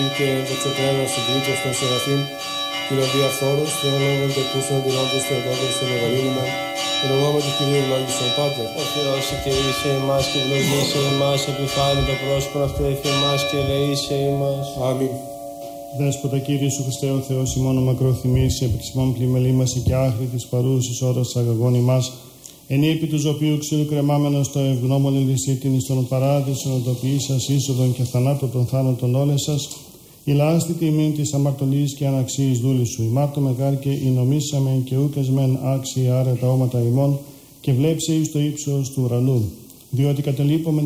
και εξωτρένα συντρίτως των Σεραφείμ, Κυροδία Φθόρος, Θεολόγων τεκούσαν δυνόντες Θεοδότες των Ευαγγέλιμα, εν ονόμα του Κυρίου ευλόγησον πάντα. Ο Θεός ικαιρήσε εμάς και ευλογήσε εμάς, επιφάνει το πρόσωπο αυτό εφ' εμάς και ελεήσε εμάς. Αμήν. Δέσποτα Κύριε σου Χριστέ ο Θεός ημών μακροθυμής, επισημών πλημελήμαση και άχρη της παρούσης ώρας αγαγών ημάς, εν επί του ζωπίου ξύλου κρεμάμενο στο ευγνώμων ελυσίτην εις τον παράδεισον οτοποιήσας είσοδον και θανάτω των θάνατων όλες σας, ηλάστη τιμήν της αμαρτωλής και αναξίης δούλη σου, ημάρτω μεγάρ και εινομήσαμεν και ούκες μεν άξιοι άρετα όματα ημών και βλέψε εις το ύψος του ουρανού, διότι κατελείπομεν